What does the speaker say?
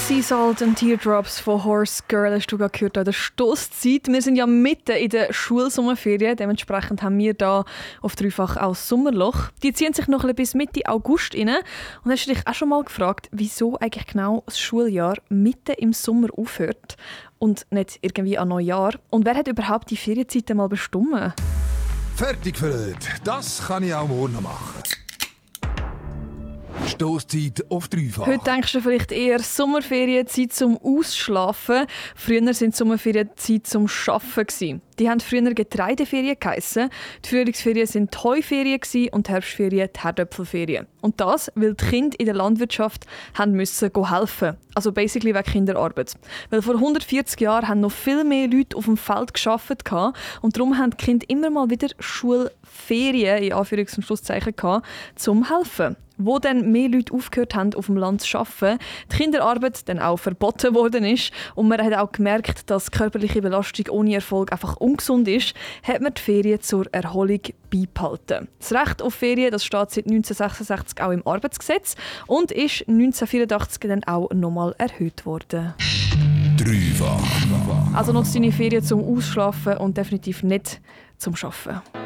Sea Salt and Teardrops von Horse Girl hast du gerade gehört an der Stosszeit. Wir sind ja mitten in der Schulsommerferien, dementsprechend haben wir da auf dreifach auch Sommerloch. Die ziehen sich noch ein bisschen bis Mitte August rein. Und hast du dich auch schon mal gefragt, wieso eigentlich genau das Schuljahr mitten im Sommer aufhört und nicht irgendwie an Neujahr? Und wer hat überhaupt die Ferienzeiten mal bestimmt? Fertig für heute. Das kann ich auch morgen noch machen. Stosszeit auf dreifach. Heute denkst du vielleicht eher Sommerferienzeit zum Ausschlafen. Früher waren die Sommerferienzeit zum Arbeiten. Die haben früher Getreideferien geheissen. Die Frühlingsferien waren die Heuferien und die Herbstferien die Herdöpfelferien. Und das, weil die Kinder in der Landwirtschaft haben müssen helfen. Also basically wegen Kinderarbeit. Weil vor 140 Jahren haben noch viel mehr Leute auf dem Feld gearbeitet und darum haben die Kinder immer mal wieder Schulferien in Anführungs- und Schlusszeichen gehabt, zum helfen. Wo dann mehr Leute aufgehört haben, auf dem Land zu arbeiten, die Kinderarbeit dann auch verboten worden ist und man hat auch gemerkt, dass körperliche Belastung ohne Erfolg einfach ungesund ist, hat man die Ferien zur Erholung beibehalten. Das Recht auf Ferien, das steht seit 1966 auch im Arbeitsgesetz und ist 1984 dann auch nochmal erhöht worden. Dreifach. Also nutzt deine Ferien zum Ausschlafen und definitiv nicht zum Arbeiten.